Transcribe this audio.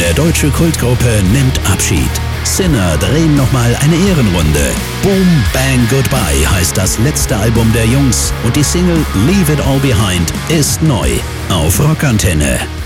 der deutsche Kultgruppe nimmt Abschied. Sinner drehen nochmal eine Ehrenrunde. Boom Bang Goodbye heißt das letzte Album der Jungs und die Single Leave It All Behind ist neu auf Rockantenne.